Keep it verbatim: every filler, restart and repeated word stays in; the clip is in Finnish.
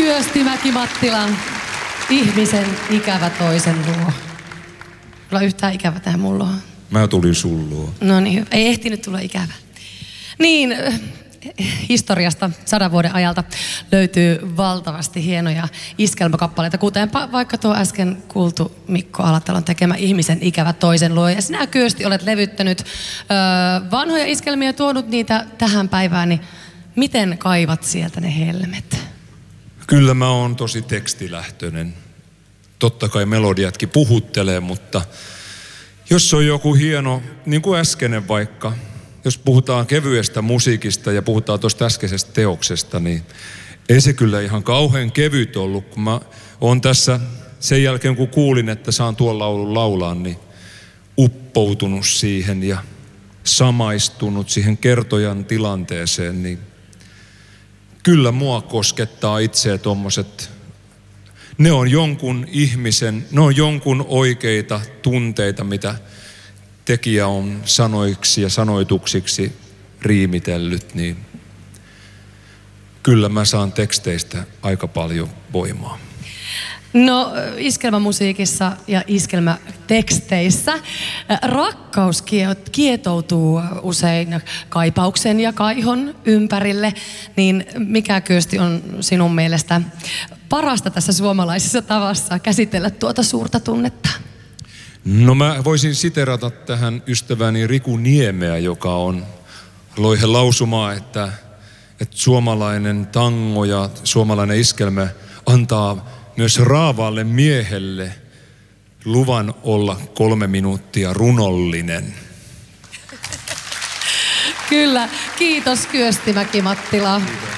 Kyösti Mäki-Mattila, ihmisen ikävä toisen luo. Kyllä yhtään ikävä tähän mun luo. Mä tulin sun luo. No niin, ei ehtinyt tulla ikävä. Niin, historiasta sadan vuoden ajalta löytyy valtavasti hienoja iskelmäkappaleita, kuten vaikka tuo äsken kuultu Mikko Alatalon tekemä Ihmisen ikävä toisen luo. Ja sinä Kyösti olet levyttänyt öö, vanhoja iskelmiä ja tuonut niitä tähän päivään, niin miten kaivat sieltä ne helmet? Kyllä mä oon tosi tekstilähtöinen. Totta kai melodiatkin puhuttelee, mutta jos on joku hieno, niin kuin äskeinen vaikka, jos puhutaan kevyestä musiikista ja puhutaan tuosta äskeisestä teoksesta, niin ei se kyllä ihan kauhean kevyt ollut, kun mä oon tässä sen jälkeen, kun kuulin, että saan tuon laulun laulaa, niin uppoutunut siihen ja samaistunut siihen kertojan tilanteeseen, niin kyllä mua koskettaa itseä tommoset, ne on jonkun ihmisen, ne on jonkun oikeita tunteita, mitä tekijä on sanoiksi ja sanoituksiksi riimitellyt, niin kyllä mä saan teksteistä aika paljon voimaa. No, iskelmämusiikissa ja iskelmäteksteissä rakkaus kietoutuu usein kaipauksen ja kaihon ympärille, niin mikä Kyösti on sinun mielestä parasta tässä suomalaisessa tavassa käsitellä tuota suurta tunnetta? No mä voisin siterata tähän ystäväni Riku Niemeä, joka on loihe lausumaa, että, että suomalainen tango ja suomalainen iskelmä antaa myös raavaalle miehelle luvan olla kolme minuuttia runollinen. Kyllä, kiitos Kyösti Mäki-Mattila.